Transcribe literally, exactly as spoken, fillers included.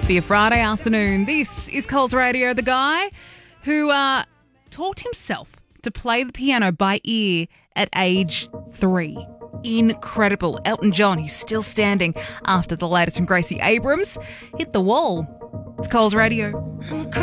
be a Friday afternoon. This is Coles Radio. The guy who uh, taught himself to play the piano by ear at age three. Incredible. Elton John, he's still standing after the latest from Gracie Abrams hit the wall. It's Coles Radio.